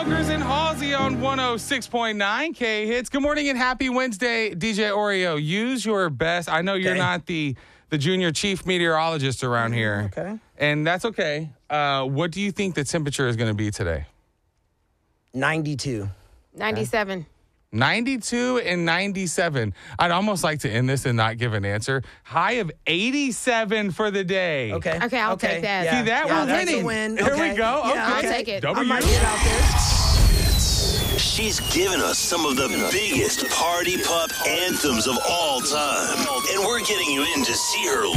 Smokers and Halsey on 106.9 K Hits. Good morning and happy Wednesday, DJ Oreo. Use your best. I know you're not the junior chief meteorologist around here. Okay. And that's okay. What do you think the temperature is going to be today? 92. 97. 92 and 97. I'd almost like to end this and not give an answer. High of 87 for the day. Okay. Okay, I'll take that. See that? We're that's winning. a win. Here Okay. we go. Yeah, Okay. I'll take it. I might get out there. She's given us some of the biggest party pup anthems of all time. And we're getting you in to see her